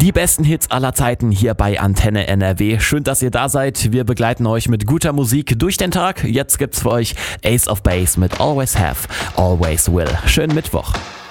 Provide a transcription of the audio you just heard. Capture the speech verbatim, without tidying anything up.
Die besten Hits aller Zeiten hier bei Antenne N R W. Schön, dass ihr da seid. Wir begleiten euch mit guter Musik durch den Tag. Jetzt gibt's für euch Ace of Base mit Always Have, Always Will. Schönen Mittwoch.